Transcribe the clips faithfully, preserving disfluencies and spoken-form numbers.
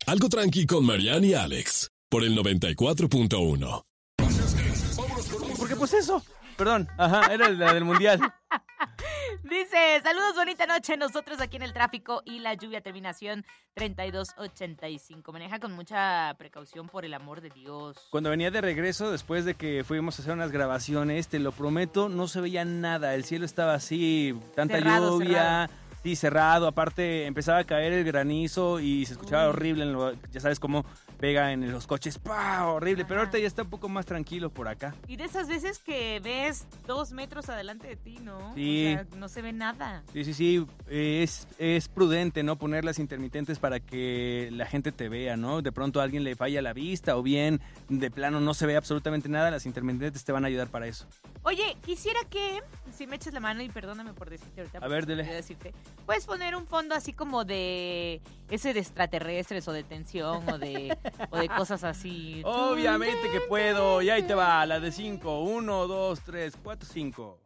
Algo tranqui con Mariana y Alex, por el noventa y cuatro punto uno. Porque pues eso, perdón, ajá, era la del mundial. Dice, saludos, bonita noche, nosotros aquí en el tráfico y la lluvia, terminación treinta y dos ochenta y cinco. Maneja con mucha precaución, por el amor de Dios. Cuando venía de regreso, después de que fuimos a hacer unas grabaciones, te lo prometo, no se veía nada, el cielo estaba así, tanta Cerrado, lluvia, cerrado. sí, cerrado, aparte empezaba a caer el granizo y se escuchaba Uy. horrible, en lo- ya sabes cómo pega en los coches, ¡pah! Horrible, pero Ajá. ahorita ya está un poco más tranquilo por acá. Y de esas veces que ves dos metros adelante de ti, ¿no? Sí. O sea, no se ve nada. Sí, sí, sí, es, es prudente, ¿no? Poner las intermitentes para que la gente te vea, ¿no? De pronto a alguien le falla la vista o bien de plano no se ve absolutamente nada, las intermitentes te van a ayudar para eso. Oye, quisiera que, si me eches la mano y perdóname por decirte ahorita. A ver, porque dele. quería decirte, puedes poner un fondo así como de ese de extraterrestres o de tensión o de, o de cosas así. Obviamente que puedo, y ahí te va, la de cinco, uno, dos, tres, cuatro, cinco.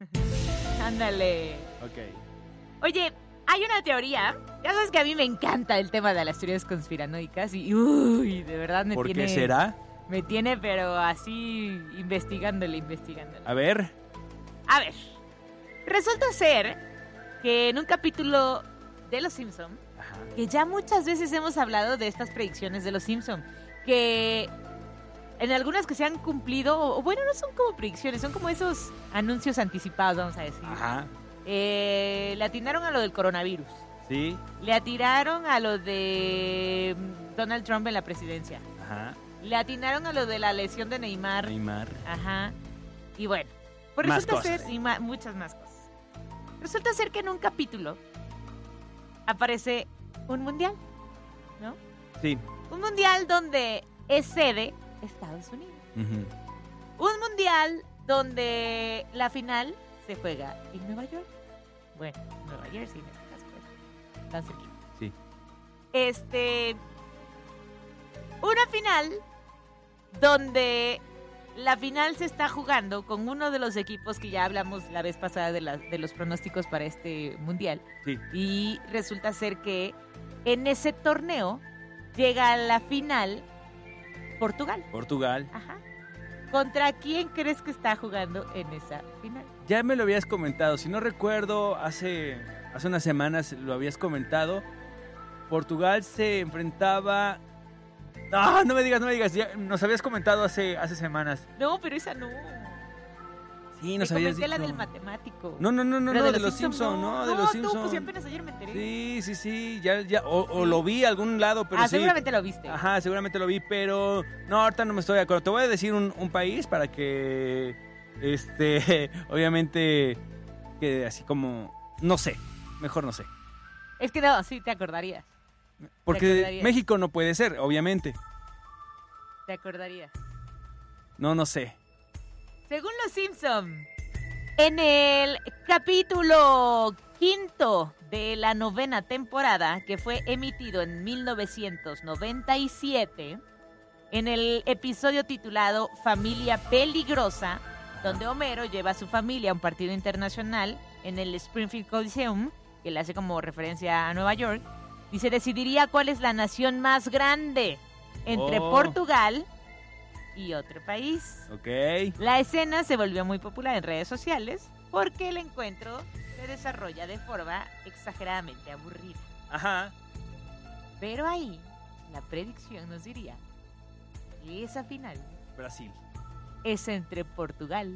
Ándale. Ok. Oye, hay una teoría. Ya sabes que a mí me encanta el tema de las teorías conspiranoicas y uy, de verdad me ¿Por tiene. qué será? Me tiene, pero así investigándole, investigándole. A ver. A ver, resulta ser que en un capítulo de Los Simpson, Ajá. que ya muchas veces hemos hablado de estas predicciones de Los Simpson, que en algunas que se han cumplido, o bueno, no son como predicciones, son como esos anuncios anticipados, vamos a decir. Ajá. Eh, le atinaron a lo del coronavirus, Sí. le atiraron a lo de Donald Trump en la presidencia, Ajá. le atinaron a lo de la lesión de Neymar. Neymar. Ajá. Y bueno, pues Más resulta cosas. ser, y ma- muchas más cosas. Resulta ser que en un capítulo aparece un mundial, ¿no? Sí. Un mundial donde es sede Estados Unidos. Ujú. Un mundial donde la final se juega en Nueva York. Bueno, Nueva Jersey en este caso, pues, tan cerquita. Sí. Este. Una final donde la final se está jugando con uno de los equipos que ya hablamos la vez pasada de, la- de los pronósticos para este mundial. Sí. Y resulta ser que en ese torneo llega a la final Portugal. Portugal. Ajá. ¿Contra quién crees que está jugando en esa final? Ya me lo habías comentado, si no recuerdo, hace, hace unas semanas lo habías comentado. Portugal se enfrentaba... ¡Ah, no me digas, no me digas! Ya nos habías comentado hace, hace semanas. No, pero esa no. Sí, nos Te habías comenté dicho. la del matemático. No, no, no, no, Pero no, de los Simpson, no, de los No, Simpson. tú, pues yo apenas ayer me enteré. Sí, sí, sí, ya, ya, o, o lo vi a algún lado, pero ah, sí. seguramente lo viste. Ajá, seguramente lo vi, pero no, ahorita no me estoy de acuerdo. Te voy a decir un, un país para que, este, obviamente, que así como, no sé, mejor no sé. Es que no, sí, te acordarías. Porque acordarías. México no puede ser, obviamente. Te acordarías. No, no sé. Según los Simpson, en el capítulo quinto de la novena temporada, que fue emitido en mil novecientos noventa y siete, en el episodio titulado Familia Peligrosa, donde Homero lleva a su familia a un partido internacional en el Springfield Coliseum, que le hace como referencia a Nueva York, y se decidiría cuál es la nación más grande entre Oh. Portugal y otro país. Ok. La escena se volvió muy popular en redes sociales porque el encuentro se desarrolla de forma exageradamente aburrida. Ajá. Pero ahí, la predicción nos diría que esa final Brasil. es entre Portugal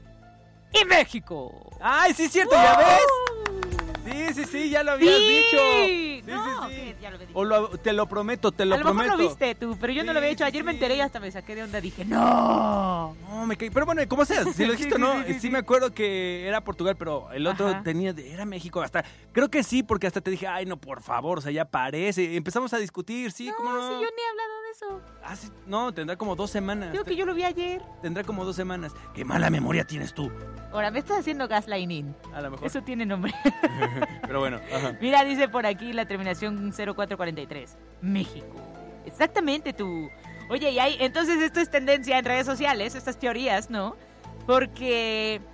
y México. ¡Ay, sí es cierto! ¿Ya ves? Sí, sí, sí, ya lo habías ¡Sí! dicho. Sí, No, sí, sí. que ya lo había dicho. O lo- te lo prometo, te lo a lo mejor prometo. lo viste tú, pero yo no Sí, lo había hecho. sí, Ayer me sí. enteré y hasta me saqué de onda. Dije, ¡no! No, me caí. Pero bueno, como sea, si lo dijiste o Sí, no, sí, sí, sí, sí. me acuerdo que era Portugal, pero el otro Ajá. tenía, de- era México. Hasta, creo que sí, porque hasta te dije, ay, no, por favor, o sea, ya parece. Empezamos a discutir, sí, no, ¿cómo no? si yo ni he hablado de eso. Ah, sí, no, tendrá como dos semanas. Digo que yo lo vi ayer. Tendrá como dos semanas. Qué mala memoria tienes tú. Ahora, me estás haciendo gaslighting. A lo mejor. Eso tiene nombre. Pero bueno, ajá. Mira, dice por aquí la terminación cero cuatro cuarenta y tres. México. Exactamente tú. Oye, y hay, entonces esto es tendencia en redes sociales, estas teorías, ¿no? Porque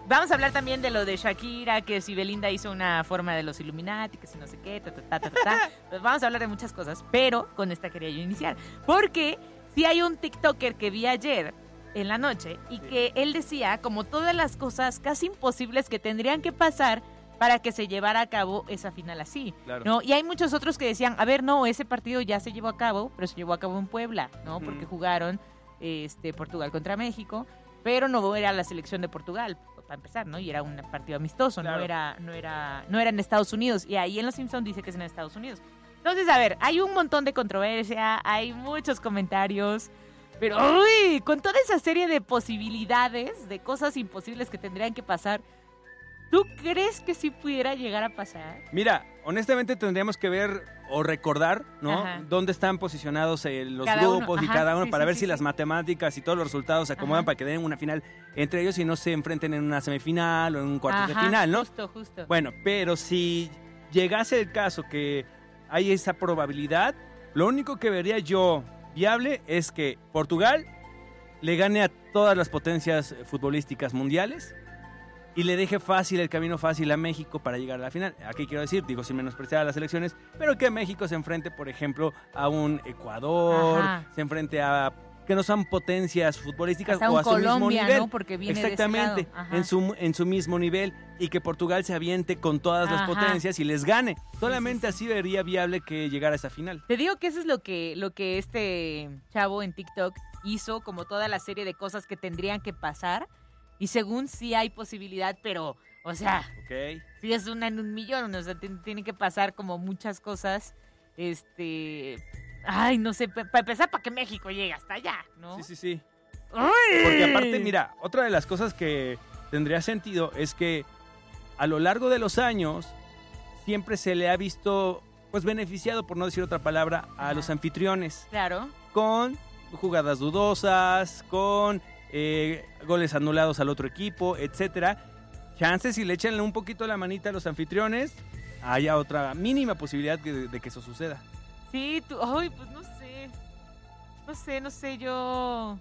vamos a hablar también de lo de Shakira, que si Belinda hizo una forma de los Illuminati, que si no sé qué, ta, ta, ta, ta, ta, ta. Pues vamos a hablar de muchas cosas, pero con esta quería yo iniciar. Porque si hay un TikToker que vi ayer en la noche y Sí. que él decía como todas las cosas casi imposibles que tendrían que pasar para que se llevara a cabo esa final así, Claro. ¿no? Y hay muchos otros que decían, a ver, no, ese partido ya se llevó a cabo, pero se llevó a cabo en Puebla, ¿no? Ujú. Porque jugaron este Portugal contra México, pero no era la selección de Portugal, para empezar, ¿no? Y era un partido amistoso, Claro. no era no era no era en Estados Unidos, y ahí en Los Simpsons dice que es en Estados Unidos. Entonces, a ver, hay un montón de controversia, hay muchos comentarios, pero uy, con toda esa serie de posibilidades, de cosas imposibles que tendrían que pasar, ¿tú crees que sí pudiera llegar a pasar? Mira, honestamente tendríamos que ver o recordar, ¿no? Ajá. Dónde están posicionados eh, los Cada uno, grupos y ajá, cada uno sí, para sí, ver sí, si sí. las matemáticas y todos los resultados se acomodan Ajá. para que den una final entre ellos y no se enfrenten en una semifinal o en un cuarto de Ajá, final, ¿no? Justo, justo. Bueno, pero si llegase el caso que hay esa probabilidad, lo único que vería yo viable es que Portugal le gane a todas las potencias futbolísticas mundiales y le deje fácil el camino fácil a México para llegar a la final. Aquí quiero decir, digo sin menospreciar a las elecciones, pero que México se enfrente, por ejemplo, a un Ecuador, Ajá. se enfrente a que no son potencias futbolísticas Hasta o un a su mismo Colombia, nivel. ¿no? Porque viene Exactamente, de ese lado. Ajá. en su en su mismo nivel y que Portugal se aviente con todas las Ajá. potencias y les gane. Solamente así vería viable que llegara a esa final. Te digo que eso es lo que, lo que este chavo en TikTok hizo, como toda la serie de cosas que tendrían que pasar. Y según sí hay posibilidad, pero, o sea, ¿Ok? sí es una en un millón. O sea, tien- tienen que pasar como muchas cosas. Este. Ay, no sé, pa- para empezar, para que México llegue hasta allá, ¿no? Sí, sí, sí. ¡Ay! Porque aparte, mira, otra de las cosas que tendría sentido es que a lo largo de los años siempre se le ha visto, pues, beneficiado, por no decir otra palabra, a Ajá. los anfitriones Claro. con jugadas dudosas, con eh, goles anulados al otro equipo, etcétera. Chances si le echan un poquito la manita a los anfitriones, haya otra mínima posibilidad de, de que eso suceda. Sí, tú. Ay, pues no sé. No sé, no sé, yo.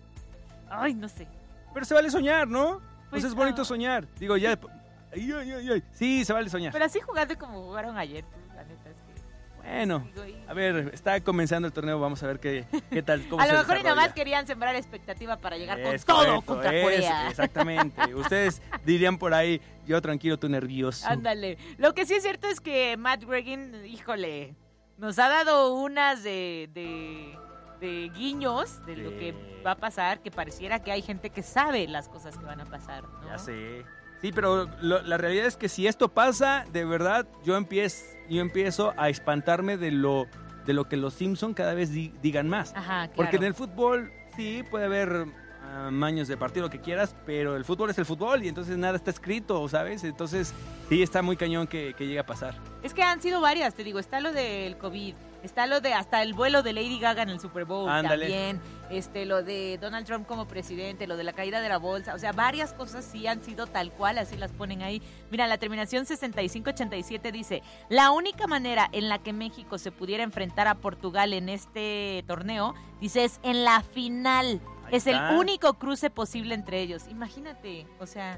Ay, no sé. Pero se vale soñar, ¿no? Pues, Pues es bonito no. soñar. Digo, ya... Ay, ay, ay, ay. Sí, se vale soñar. Pero así jugando como jugaron ayer, tú, la neta es que. Bueno, digo, y- a ver, está comenzando el torneo, vamos a ver qué, qué tal, cómo A lo se mejor y desarrolla. nomás querían sembrar expectativa para llegar con Es todo correcto, contra es- Corea. Exactamente. Ustedes dirían por ahí, yo tranquilo, tú nervioso. Ándale. Lo que sí es cierto es que Matt Gregan, híjole, nos ha dado unas de, de, de guiños de lo Sí. que va a pasar, que pareciera que hay gente que sabe las cosas que van a pasar, ¿no? Ya sé. Sí, pero lo- la realidad es que si esto pasa, de verdad, yo empiezo, yo empiezo a espantarme de lo, de lo que los Simpson cada vez di- digan más. Ajá, claro. Porque en el fútbol sí puede haber ah, maños de partido, lo que quieras, pero el fútbol es el fútbol y entonces nada está escrito, ¿sabes? Entonces sí está muy cañón que, que llegue a pasar. Es que han sido varias, te digo, está lo del COVID, está lo de hasta el vuelo de Lady Gaga en el Super Bowl Ándale. también, este, lo de Donald Trump como presidente, lo de la caída de la bolsa, o sea, varias cosas sí han sido tal cual, así las ponen ahí. Mira, la terminación sesenta y cinco ochenta y siete dice, la única manera en la que México se pudiera enfrentar a Portugal en este torneo, dice, es en la final. Ahí Es está. el único cruce posible entre ellos. Imagínate, o sea,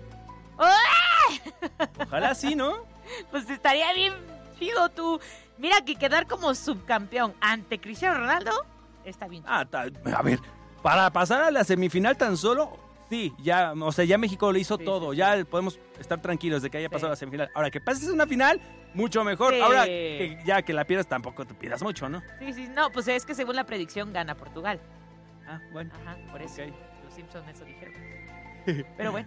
Ojalá sí, ¿no? pues estaría bien chido tú. Mira que quedar como subcampeón ante Cristiano Ronaldo está bien chido. Ah, ta- a ver, para pasar a la semifinal tan solo, sí, ya, o sea, ya México lo hizo Sí, todo, sí, ya podemos estar tranquilos de que haya Sí. pasado la semifinal. Ahora, que pases una final, mucho mejor. Sí. Ahora, que ya que la pierdas tampoco te pidas mucho, ¿no? Sí, sí, no, pues es que según la predicción gana Portugal. Ah, bueno. Ajá, por eso. Ok. Los Simpsons eso dijeron. Pero bueno.